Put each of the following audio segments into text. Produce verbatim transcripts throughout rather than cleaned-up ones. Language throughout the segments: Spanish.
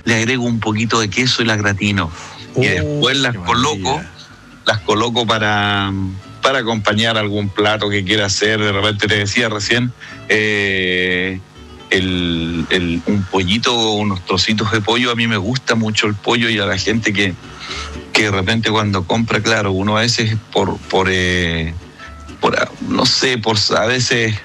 le agrego un poquito de queso y las gratino. Oh, y después las coloco, las coloco para, para acompañar algún plato que quiera hacer. De repente te decía recién, eh, el, el, un pollito, unos trocitos de pollo. A mí me gusta mucho el pollo, y a la gente que, que de repente cuando compra, claro, uno a veces por, por, eh, por no sé, por a veces...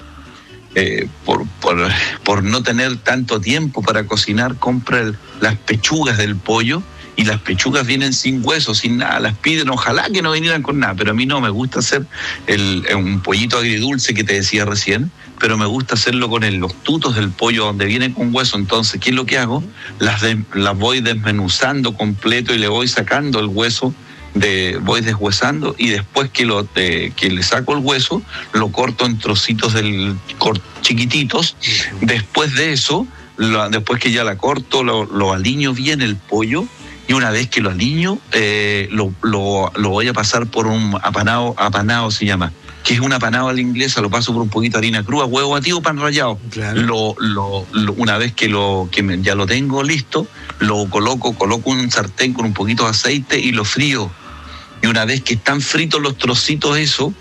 Eh, por, por, por no tener tanto tiempo para cocinar, compra el, las pechugas del pollo, y las pechugas vienen sin hueso, sin nada, las piden, ojalá que no vinieran con nada, pero a mí no, me gusta hacer el, un pollito agridulce que te decía recién, pero me gusta hacerlo con el, los tutos del pollo donde vienen con hueso. Entonces, ¿qué es lo que hago? Las, de, las voy desmenuzando completo y le voy sacando el hueso, de, voy deshuesando, y después que, lo, de, que le saco el hueso, lo corto en trocitos del, cor, chiquititos. Después de eso, lo, después que ya la corto, lo, lo aliño bien el pollo, y una vez que lo aliño, eh, lo, lo, lo voy a pasar por un apanado, apanado se llama, que es un apanado a la inglesa. Lo paso por un poquito de harina cruda, huevo batido, pan rallado. Claro. Lo, lo, lo, una vez que, lo, que me, ya lo tengo listo, lo coloco, coloco un sartén con un poquito de aceite y lo frío. Y una vez que están fritos los trocitos, eso,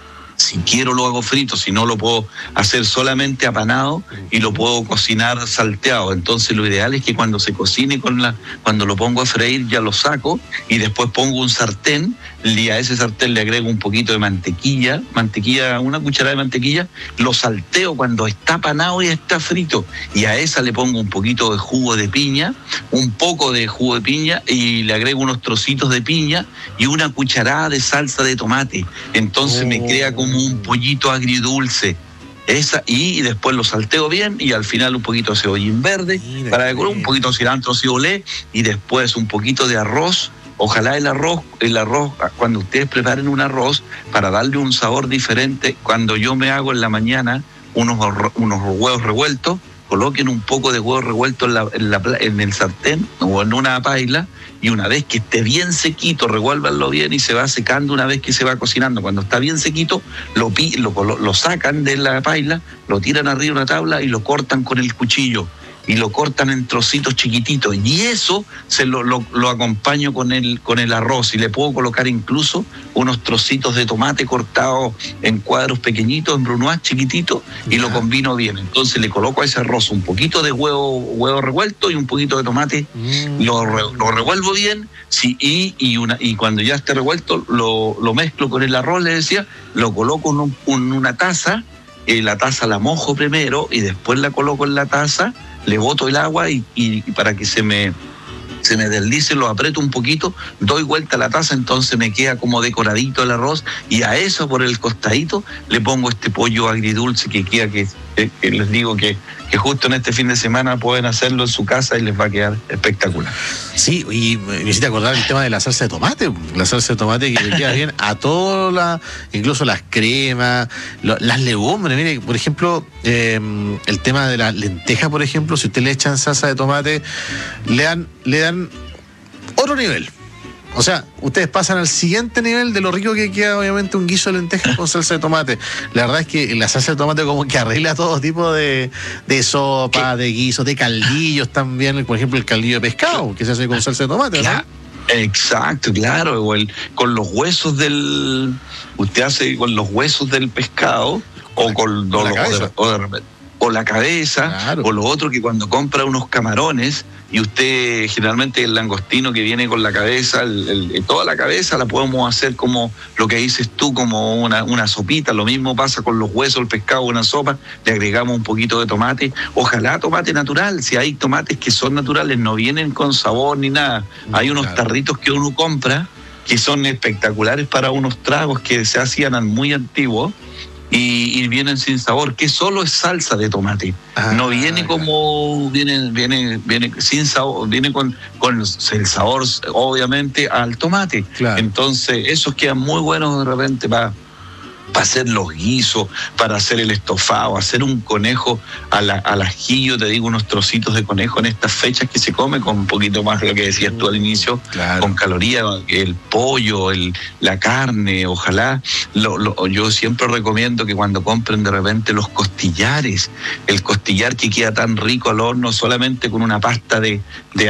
si quiero lo hago frito, si no lo puedo hacer solamente apanado y lo puedo cocinar salteado. Entonces lo ideal es que cuando se cocine, con la, cuando lo pongo a freír, ya lo saco y después pongo un sartén, y a ese sartén le agrego un poquito de mantequilla, mantequilla, una cucharada de mantequilla, lo salteo cuando está apanado y está frito, y a esa le pongo un poquito de jugo de piña, un poco de jugo de piña, y le agrego unos trocitos de piña y una cucharada de salsa de tomate. Entonces oh. me crea como un pollito agridulce. Esa, y después lo salteo bien, y al final un poquito de cebollín verde, Mira para decorar, un poquito de cilantro, cibolé, y después un poquito de arroz. Ojalá el arroz, el arroz, cuando ustedes preparen un arroz, para darle un sabor diferente, cuando yo me hago en la mañana unos, unos huevos revueltos, coloquen un poco de huevo revuelto en, la, en, la, en el sartén o en una paila, y una vez que esté bien sequito, revuélvanlo bien y se va secando una vez que se va cocinando. Cuando está bien sequito, lo, lo, lo sacan de la paila, lo tiran arriba de una tabla y lo cortan con el cuchillo. Y lo cortan en trocitos chiquititos, y eso se lo, lo, lo acompaño con el, con el arroz, y le puedo colocar incluso unos trocitos de tomate cortados en cuadros pequeñitos, en brunoise chiquititos, y lo combino bien. Entonces le coloco a ese arroz un poquito de huevo, huevo revuelto y un poquito de tomate, mm. lo, lo revuelvo bien, sí, y, y, una, y cuando ya esté revuelto lo, lo mezclo con el arroz, le decía, lo coloco en, un, en una taza, eh, la taza la mojo primero y después la coloco en la taza, le boto el agua y, y, y para que se me, se me deslice, lo aprieto un poquito, doy vuelta a la taza, entonces me queda como decoradito el arroz, y a eso por el costadito le pongo este pollo agridulce que queda, que, que, que les digo que, que justo en este fin de semana pueden hacerlo en su casa y les va a quedar espectacular. Sí, y me hiciste acordar el tema de la salsa de tomate, la salsa de tomate que le queda bien a todas las, incluso las cremas, lo, las legumbres. Mire, por ejemplo, eh, el tema de la lenteja, por ejemplo, si usted le echan salsa de tomate, le dan, le dan otro nivel. O sea, ustedes pasan al siguiente nivel de lo rico que queda, obviamente, un guiso de lentejas con salsa de tomate. La verdad es que la salsa de tomate como que arregla todo tipo de, de sopa, de guisos, de caldillos también. Por ejemplo, el caldillo de pescado, que se hace con salsa de tomate, ¿no? Claro. Exacto, claro. O el, con los huesos del... Usted hace con los huesos del pescado, o la, con... Con o, la cabeza. O de, o de, o la cabeza, claro. O lo otro que cuando compra unos camarones, y usted generalmente el langostino que viene con la cabeza, el, el, toda la cabeza la podemos hacer como lo que dices tú, como una, una sopita. Lo mismo pasa con los huesos, el pescado, una sopa, le agregamos un poquito de tomate, ojalá tomate natural, si hay tomates que son naturales, no vienen con sabor ni nada. Hay unos claro. tarritos que uno compra que son espectaculares para unos tragos que se hacían muy antiguos, Y, y vienen sin sabor, que solo es salsa de tomate. Ah, no viene como, viene, viene, viene sin sabor, viene con, con el sabor, obviamente, al tomate. Claro. Entonces, esos quedan muy buenos de repente para para hacer los guisos, para hacer el estofado, hacer un conejo al, al ajillo, te digo, unos trocitos de conejo en estas fechas que se come con un poquito más de lo que decías tú al inicio, claro. Con calorías, el pollo, el, la carne, ojalá. Lo, lo, yo siempre recomiendo que cuando compren de repente los costillares, el costillar que queda tan rico al horno solamente con una pasta de, de